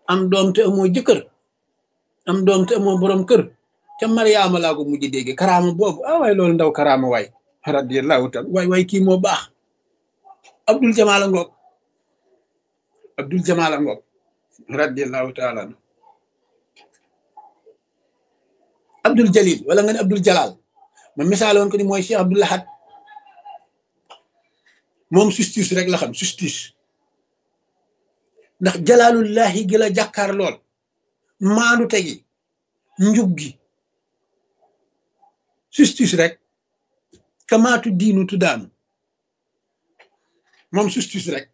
am doom te amoo jëkkër am doom te amoo borom kër ca Mariama laa ko mujj dégg karaama boobu waay loolu ndaw karaama waay radiyallahu taala waay kii moo baax Abdul Jamaala ngoog Abdul Jamaala ngoog radiyallahu taala anhu Abdul Jalil wala nga ne Abdul Jalal ma misaaloon ko ni mooy Cheikh Abdul Ahad moom justice rek la xam justice ndax jalaalullahi gi la jàkkaar lool maandu tegi njub gi justice rek kamaatu diinu tuddaanu moom justice rek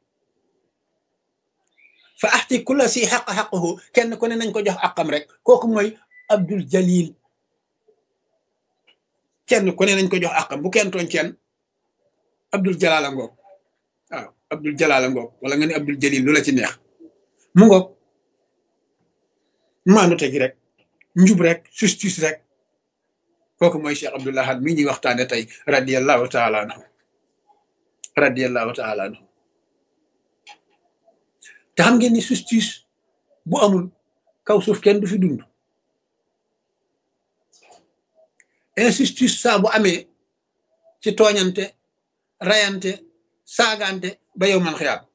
fa axti kulla si xaq xaqahu kenn ku ne nañ ko jox àqam rek kooku mooy Abdul Jalil kenn ku ne nañ ko jox àqam bu kenn tooñ kenn Abdul Jalala ngoog waaw Abdul Jalala ngoog wala nga ne Abdul Jalil lu la ci neex mu ngoog maandu tegi rek njub rek justice rek kooku mooy Cheikh Abdul Ahad mi ñuy waxtaane tey radiyallahu taala anhu radiyallahu taala anhu te xam ngeen ni justice bu amul kaw suuf kenn du fi dund injustice saa bu amee ci tooñante rayante saagante ba yow man xiyaam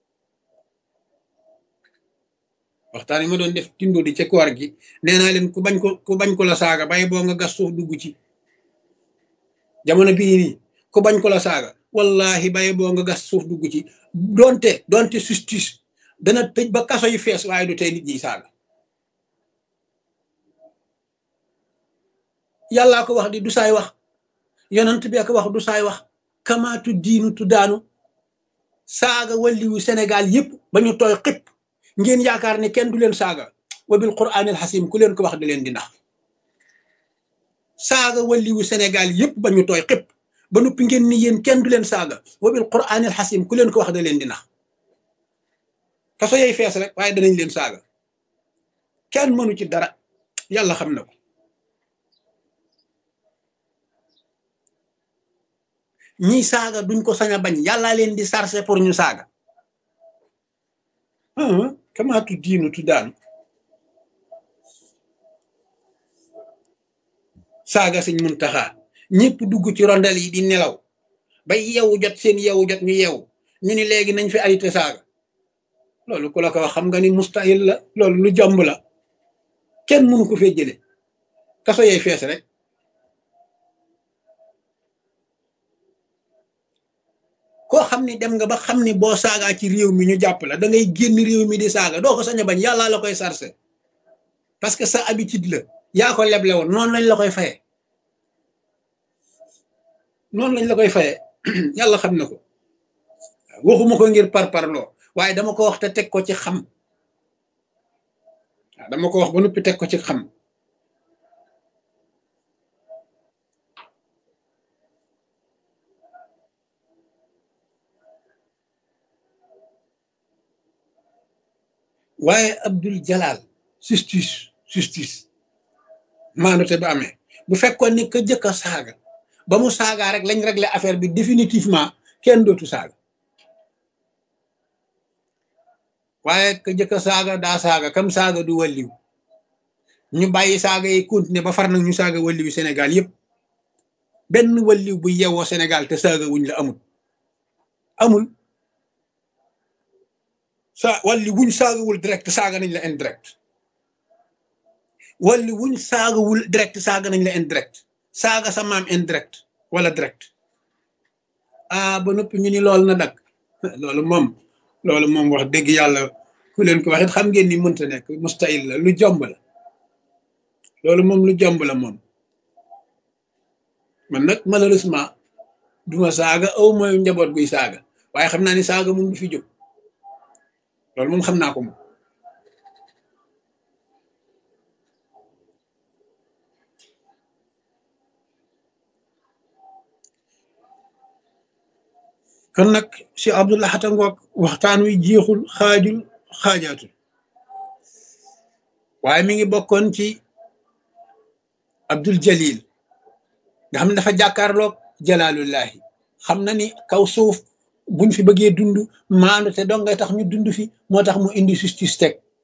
waxtaan yi ma doon def tindo di ca koor gi nee naa leen ku bañ ko la saaga bay boo nga gas suuf dugg ci jamono bii nii ku bañ ko la saaga wallahi bay boo nga gas suuf dugg ci donte justice dana tëj ba kaso yi fees waaye du tey nit ñi saaga yàllaa ko wax di du saay wax yonent bi ko wax du saay wax kamaatu diinu tuddaanu saaga walliwu Sénégal yëpp ba ñu tooy xëpp ngeen yaakaar ne kenn du leen saaga wa bil quraanil xasim ku leen ko wax da leen di nax saaga walliwu Sénégal yëpp ba ñu tooy xëpp ba noppi ngeen ni yéen kenn du leen saaga wa bil quraanil xasim ku leen ko wax da leen di nax kaso yey fees rek waaye danañ leen saaga kenn mënu ci dara yàlla xam na ko ñi saaga duñ ko sañ a bañ yàllaa leen di sarse pour ñu saaga kamaatu diinu tuddaanu saaga Sëñ Muntaxa ñëpp dugg ci rondel yi di nelaw ba yeewu jot seen yeewu jot ñu yeewu ñu ni léegi nañ fi arrêté saaga loolu ku la ko wax xam nga ni mustahil la loolu lu jomb la kenn mënu ko fee jële kaso yey fees rek koo xam ni dem nga ba xam ni boo saagaa ci réew mi ñu jàpp la da ngay génn réew mi di saaga doo ko sañ a bañ yàllaa la koy sarse parce que sa habitude la yaa ko leble woon noonu lañ la koy faye noonu lañ la koy faye yàlla xam na ko waxuma ko ngir parparloo waaye dama ko wax te teg ko ci xam waaw dama ko wax ba noppi teg ko ci xam waaye Abdul Jalal justice maanute ba amee bu fekkoon ni ka jëkk a saaga ba mu saagaa rek lañ régler affaire bi définitivement kenn dootu saaga waaye ka jëkk a saaga daa saaga kam saaga du walliw ñu bàyyi saaga yi continuer ba far nag ñu saaga walliwu Sénégal yëpp benn walliw bu yewoo Sénégal te saaga wuñ la amul walli wuñ saagawul direct saaga nañ la indirect walli wuñ saagawul direct saaga nañ la indirect saaga sa maam indirect wala direct ba noppi ñu ni loolu na dak loolu moom wax dëgg yàlla ku leen ko waxit xam ngeen ni mënta nekk mustahil la lu jomb la loolu moom lu jomb la moom man nag malheureusement duma saaga aw mooy njaboot guy saaga waaye xam naa ni saaga moom du fi jóg loolu moom xam naa ko moom kon nag si Abdul Ahad ngoog waxtaan wi jeexul xaajul xaajaatul waaye mi ngi bokkoon ci Abdul Jalil nga xam ne dafa jàkkaarloog jalaalullahi xam na ni kaw suuf buñ fi bëggee dund maandu te dong ngay tax ñu dund fi moo tax mu indi justice teg